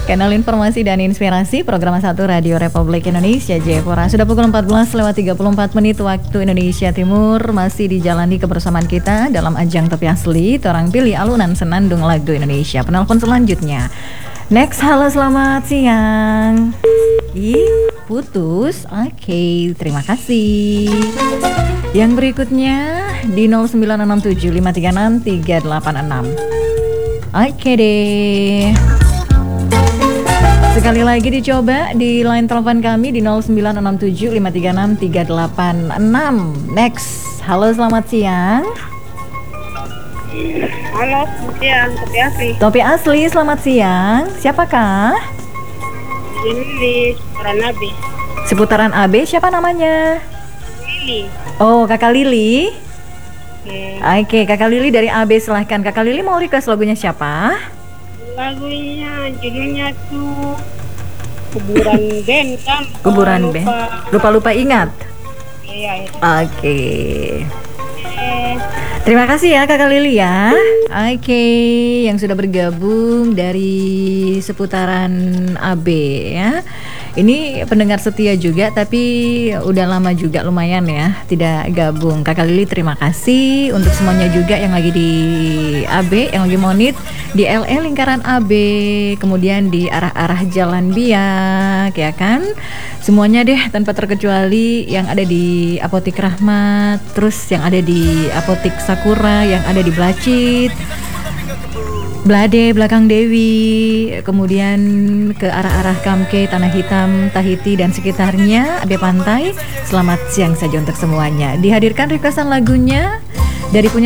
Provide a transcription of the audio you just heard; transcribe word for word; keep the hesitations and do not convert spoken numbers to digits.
Kanal informasi dan inspirasi program satu Radio Republik Indonesia Jayapura. Sudah pukul empat belas lewat tiga puluh empat menit waktu Indonesia Timur. Masih dijalani kebersamaan kita dalam ajang Topi Asli. Torang pilih alunan senandung lagu Indonesia. Penelpon selanjutnya. Next, halo selamat siang. Ih, putus. Oke, okay, terima kasih. Yang berikutnya di nol sembilan enam tujuh lima tiga enam tiga delapan enam. Oke okay deh. Sekali lagi dicoba di line telepon kami di nol sembilan enam tujuh lima tiga enam tiga delapan enam. Next, halo selamat siang. Halo, selamat siang, Topi Asli. Topi Asli, selamat siang. Siapakah? Ini di seputaran A B. Seputaran A B, siapa namanya? Lili. Oh, Kakak Lili. Oke. Oke, Kakak Lili dari A B, silahkan. Kakak Lili mau request lagunya siapa? Lagunya judulnya tuh Kuburan Band kan? Kuburan Band. Lupa-lupa ingat. Iya, itu. Oke. Eh, Terima kasih ya Kakak Lili ya. Oke, yang sudah bergabung dari seputaran A B ya. Ini pendengar setia juga, tapi udah lama juga lumayan ya tidak gabung. Kakak Lili terima kasih. Untuk semuanya juga yang lagi di A B, yang lagi monit di L E lingkaran A B, kemudian di arah-arah Jalan Biak ya kan. Semuanya deh tanpa terkecuali yang ada di Apotik Rahmat, terus yang ada di Apotik Sakura, yang ada di Blacit, Blade, Belakang Dewi, kemudian ke arah-arah Kamke, Tanah Hitam, Tahiti dan sekitarnya, A B Pantai. Selamat siang saja untuk semuanya. Dihadirkan requestan lagunya dari punya